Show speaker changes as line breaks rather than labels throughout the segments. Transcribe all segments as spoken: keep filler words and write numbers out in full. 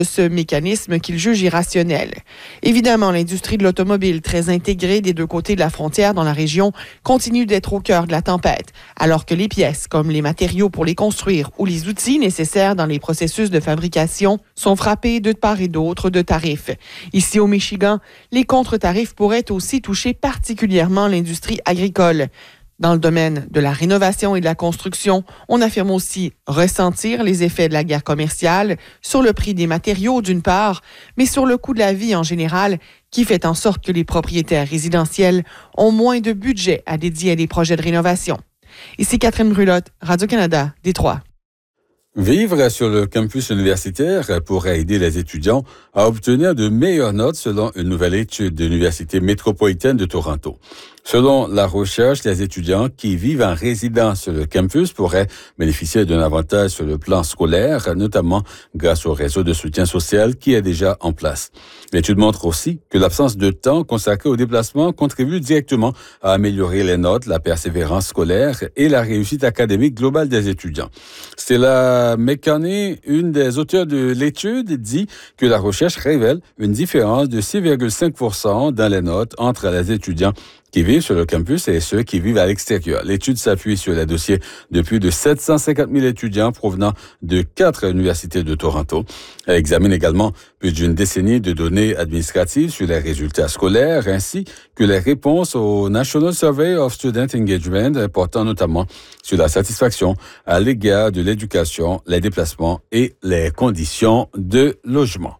ce mécanisme qu'il juge irrationnel. Évidemment, l'industrie de l'automobile, très intégrée des deux côtés de la frontière dans la région, continue d'être au cœur de la tempête, alors que les pièces, comme les matériaux pour les construire ou les outils nécessaires dans les processus de fabrication, sont frappés de part et d'autre de tarifs. Ici au Michigan, les contre-tarifs pourraient aussi toucher particulièrement l'industrie agricole. Dans le domaine de la rénovation et de la construction, on affirme aussi ressentir les effets de la guerre commerciale sur le prix des matériaux d'une part, mais sur le coût de la vie en général, qui fait en sorte que les propriétaires résidentiels ont moins de budget à dédier à des projets de rénovation. Ici Catherine Brulotte, Radio-Canada, Détroit.
Vivre sur le campus universitaire pourrait aider les étudiants à obtenir de meilleures notes selon une nouvelle étude de l'Université métropolitaine de Toronto. Selon la recherche, les étudiants qui vivent en résidence sur le campus pourraient bénéficier d'un avantage sur le plan scolaire, notamment grâce au réseau de soutien social qui est déjà en place. L'étude montre aussi que l'absence de temps consacré au déplacement contribue directement à améliorer les notes, la persévérance scolaire et la réussite académique globale des étudiants. Stella McCartney, une des auteurs de l'étude, dit que la recherche révèle une différence de six virgule cinq pour cent dans les notes entre les étudiants qui vivent sur le campus et ceux qui vivent à l'extérieur. L'étude s'appuie sur les dossiers de plus de sept cent cinquante mille étudiants provenant de quatre universités de Toronto. Elle examine également plus d'une décennie de données administratives sur les résultats scolaires ainsi que les réponses au National Survey of Student Engagement portant notamment sur la satisfaction à l'égard de l'éducation, les déplacements et les conditions de logement.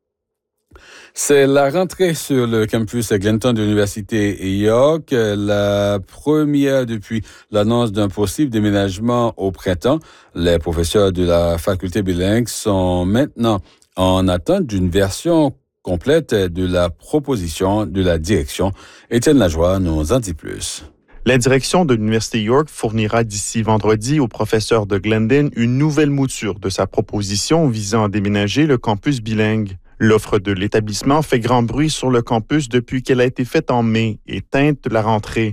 C'est la rentrée sur le campus Glenton de l'Université York, la première depuis l'annonce d'un possible déménagement au printemps. Les professeurs de la faculté bilingue sont maintenant en attente d'une version complète de la proposition de la direction. Étienne Lajoie nous en dit plus.
La direction de l'Université York fournira d'ici vendredi aux professeurs de Glendon une nouvelle mouture de sa proposition visant à déménager le campus bilingue. L'offre de l'établissement fait grand bruit sur le campus depuis qu'elle a été faite en mai et teinte la rentrée.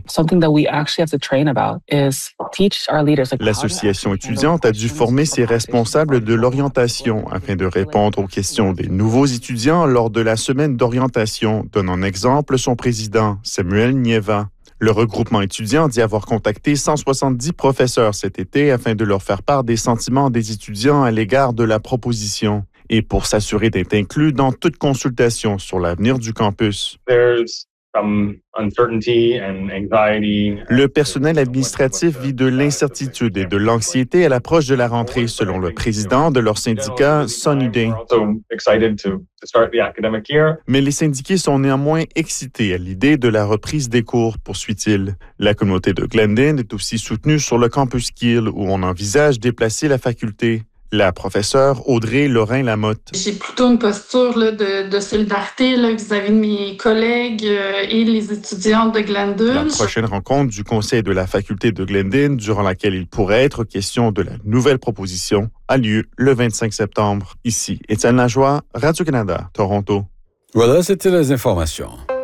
L'association étudiante a dû former ses responsables de l'orientation afin de répondre aux questions des nouveaux étudiants lors de la semaine d'orientation, donne en exemple son président, Samuel Nieva. Le regroupement étudiant dit avoir contacté cent soixante-dix professeurs cet été afin de leur faire part des sentiments des étudiants à l'égard de la proposition et pour s'assurer d'être inclus dans toute consultation sur l'avenir du campus. Le personnel administratif vit de l'incertitude et de l'anxiété à l'approche de la rentrée, selon le président de leur syndicat, Sunny Day. Mais les syndiqués sont néanmoins excités à l'idée de la reprise des cours, poursuit-il. La communauté de Glendon est aussi soutenue sur le campus Kiel, où on envisage déplacer la faculté. La professeure Audrey Lorrain-Lamotte.
J'ai plutôt une posture là, de, de solidarité là, vis-à-vis de mes collègues euh, et les étudiants de Glendon.
La prochaine rencontre du conseil de la faculté de Glendon, durant laquelle il pourrait être question de la nouvelle proposition, a lieu le vingt-cinq septembre. Ici, Étienne Lajoie, Radio-Canada, Toronto.
Voilà, c'était les informations.